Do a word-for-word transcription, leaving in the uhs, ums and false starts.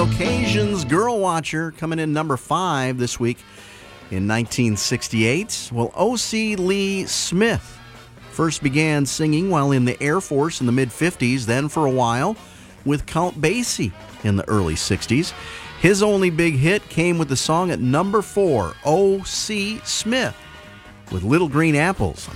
Occasions Girl Watcher coming in number five this week in nineteen sixty-eight. Well, O C. Lee Smith first began singing while in the Air Force in the mid-fifties, then for a while with Count Basie in the early sixties. His only big hit came with the song at number four, O C. Smith, with Little Green Apples.